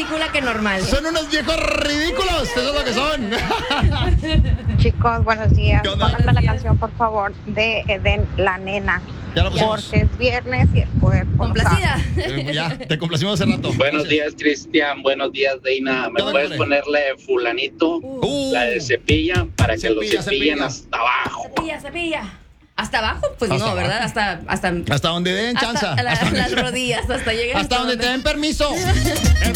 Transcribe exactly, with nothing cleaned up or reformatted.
ridícula que normal. ¿eh? Son unos viejos ridículos, eso es lo que son. Chicos, buenos días. ¿Qué onda? Pónganme la canción, por favor, de Eden, La Nena. Ya lo pusimos. Porque es viernes y el cuerpo. Complacida. Eh, Ya, te complacimos hace rato. Buenos Gracias. días, Cristian. Buenos días, Deina. ¿Me ¿Qué onda, puedes hombre? ponerle fulanito? Uh, La de cepilla para que lo Cepilla, cepillen cepilla. hasta abajo. Cepilla, cepilla. ¿Hasta abajo? Pues Hasta no, abajo. ¿verdad? Hasta, hasta, hasta donde den chanza. hasta la- Hasta, las rodillas, hasta llegar hasta donde te den permiso.